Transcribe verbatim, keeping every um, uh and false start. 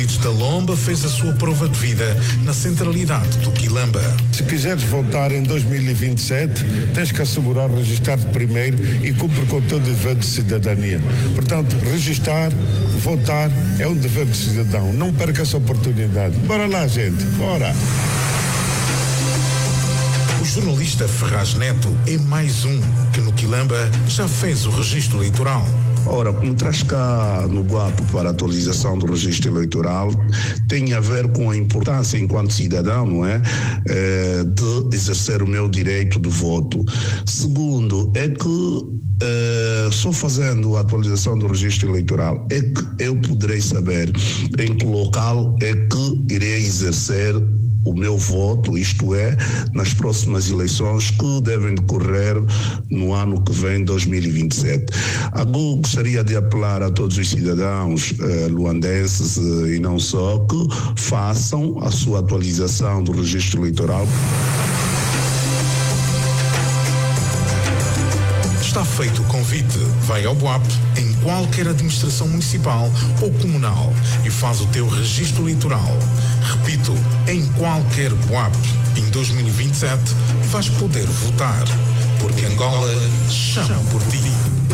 da Lomba fez a sua prova de vida na centralidade do Quilamba. Se quiseres votar em dois mil e vinte e sete, tens que assegurar registrar-te primeiro e cumprir com o teu dever de cidadania. Portanto, registrar, votar é um dever de cidadão. Não perca essa oportunidade. Bora lá, gente. Bora. O jornalista Ferraz Neto é mais um que no Quilamba já fez o registro eleitoral. Ora, como traz cá no Guapo para a atualização do registro eleitoral, tem a ver com a importância enquanto cidadão, não é? Eh, de exercer o meu direito de voto. Segundo, é que eh, só fazendo a atualização do registro eleitoral é que eu poderei saber em que local é que irei exercer o meu voto, isto é, nas próximas eleições que devem decorrer no ano que vem, dois mil e vinte e sete. Agora gostaria de apelar a todos os cidadãos eh, luandenses eh, e não só, que façam a sua atualização do registro eleitoral. Está feito o convite. Vai ao B U A P em qualquer administração municipal ou comunal e faz o teu registro eleitoral. Repito, em qualquer B U A P. Em dois mil e vinte e sete vais poder votar, porque Angola chama por ti.